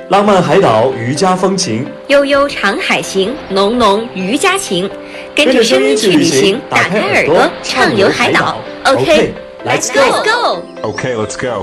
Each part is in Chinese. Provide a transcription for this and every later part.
浪漫海岛渔家风情， 悠悠长海行，浓浓渔家情。跟着声音去旅行，打开耳朵畅游海岛。OK, let's go. Okay, let's go.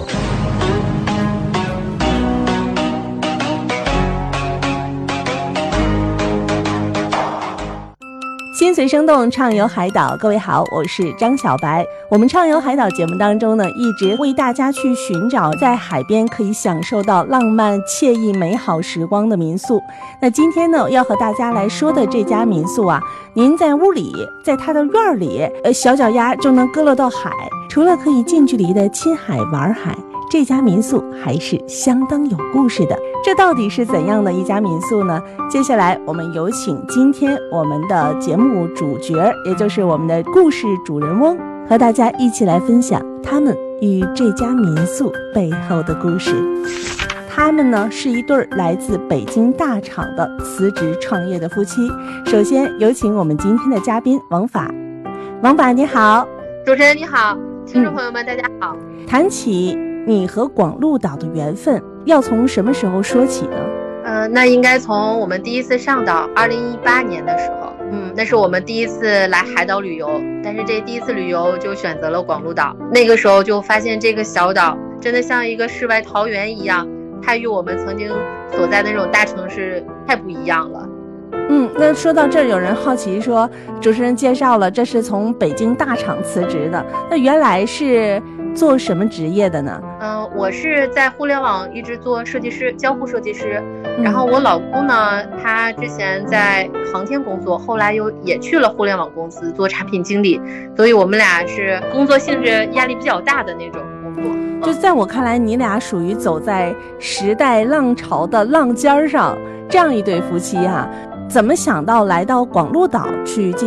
心随声动，畅游海岛。各位好，我是张小白。我们畅游海岛节目当中呢，一直为大家去寻找在海边可以享受到浪漫惬意美好时光的民宿。那今天呢，要和大家来说的这家民宿啊，您在屋里，在它的院里，小脚丫就能搁勒到海。除了可以近距离的亲海玩海，这家民宿还是相当有故事的。这到底是怎样的一家民宿呢？接下来我们有请今天我们的节目主角，也就是我们的故事主人翁，和大家一起来分享他们与这家民宿背后的故事。他们呢是一对来自北京大厂的辞职创业的夫妻。首先有请我们今天的嘉宾王法。王法你好。 主持人你好，听众朋友们大家好。 谈起你和广鹿岛的缘分，要从什么时候说起呢？ 那应该从我们第一次上岛2018年的时候，那是我们第一次来海岛旅游，但是这第一次旅游就选择了广鹿岛。那个时候就发现这个小岛真的像一个世外桃源一样，它与我们曾经所在的那种大城市太不一样了。 那说到这儿，有人好奇说，主持人介绍了这是从北京大厂辞职的，那原来是做什么职业的呢？ 我是在互联网一直做设计师，交互设计师。然后我老公呢，他之前在航天工作，后来也去了互联网公司做产品经理，所以我们俩是工作性质压力比较大的那种工作。 就在我看来，你俩属于走在时代浪潮的浪尖上这样一对夫妻啊。怎么想到来到广鹿岛去进